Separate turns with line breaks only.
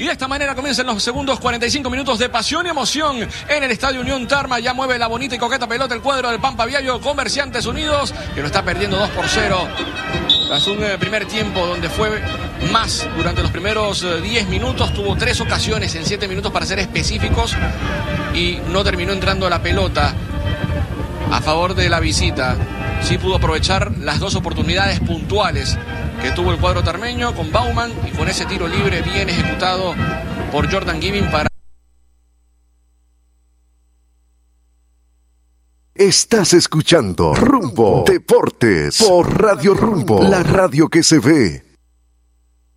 de esta manera comienzan los segundos 45 minutos de pasión y emoción en el Estadio Unión Tarma. Ya mueve la bonita y coqueta pelota el cuadro del Pampa Viallo, Comerciantes Unidos, que lo está perdiendo 2-0. Tras un primer tiempo donde fue más durante los primeros 10 minutos, tuvo 3 ocasiones en 7 minutos para ser específicos y no terminó entrando la pelota a favor de la visita. Sí pudo aprovechar las 2 oportunidades puntuales que tuvo el cuadro tarmeño con Bauman y con ese tiro libre bien ejecutado por Jordan Giving para...
Estás escuchando Rumbo Deportes por Radio Rumbo, la radio que se ve.